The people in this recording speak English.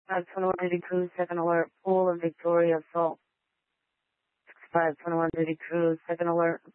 521 Duty Crew, second alert, Pool of Victoria Assault. 521 Duty Crew, second alert,